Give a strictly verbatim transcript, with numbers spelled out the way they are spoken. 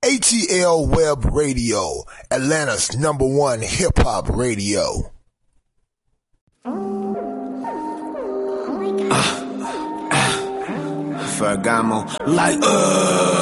A T L Web Radio, Atlanta's number one hip-hop radio. Uh, uh, Fergamo, like, uh.